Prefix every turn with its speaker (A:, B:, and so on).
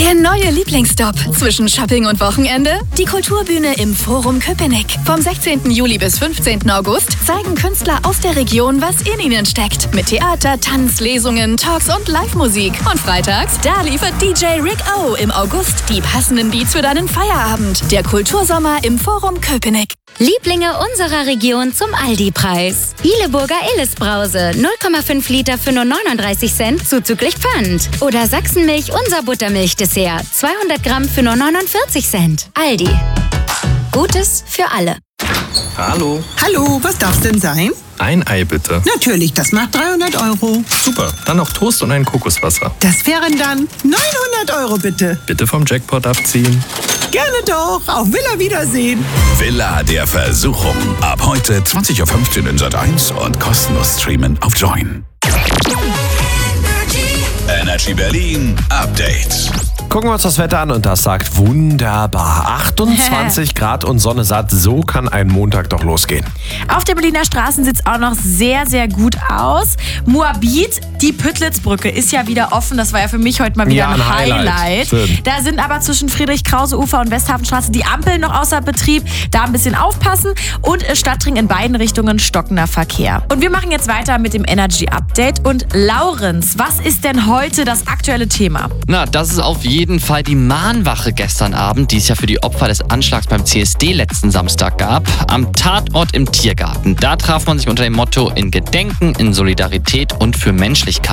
A: Der neue Lieblingsstop zwischen Shopping und Wochenende? Die Kulturbühne im Forum Köpenick. Vom 16. Juli bis 15. August zeigen Künstler aus der Region, was in ihnen steckt. Mit Theater, Tanz, Lesungen, Talks und Live-Musik. Und freitags, da liefert DJ Rick O im August die passenden Beats für deinen Feierabend. Der Kultursommer im Forum Köpenick.
B: Lieblinge unserer Region zum Aldi-Preis. Ileburger Illes-Brause, 0,5 Liter für nur 39 Cent, zuzüglich Pfand. Oder Sachsenmilch, unser Buttermilch-Dessert, 200 Gramm für nur 49 Cent. Aldi. Gutes für alle.
C: Hallo.
D: Hallo, was darf's denn sein?
C: Ein Ei bitte.
D: Natürlich, das macht 300 €.
C: Super, dann noch Toast und ein Kokoswasser.
D: Das wären dann 900 € bitte.
C: Bitte vom Jackpot abziehen.
D: Gerne doch, auf Villa Wiedersehen.
E: Villa der Versuchung. Ab heute 20:15 Uhr in Sat.1 und kostenlos streamen auf Join. Energy Berlin Update.
F: Gucken wir uns das Wetter an und das sagt wunderbar. 28 Grad und Sonne satt, so kann ein Montag doch losgehen.
G: Auf der Berliner Straßen sieht es auch noch sehr, sehr gut aus. Moabit, die Püttlitzbrücke ist ja wieder offen. Das war ja für mich heute mal wieder ein Highlight. Da sind aber zwischen Friedrich-Krause-Ufer und Westhafenstraße die Ampeln noch außer Betrieb. Da ein bisschen aufpassen. Und Stadtring in beiden Richtungen stockender Verkehr. Und wir machen jetzt weiter mit dem Energy Update. Und Laurenz, was ist denn heute das aktuelle Thema?
H: Na, das ist auf jeden Fall die Mahnwache gestern Abend, die es ja für die Opfer des Anschlags beim CSD letzten Samstag gab. Am Tatort im Tiergarten. Da traf man sich unter dem Motto in Gedenken, in Solidarität und für Menschlichkeit.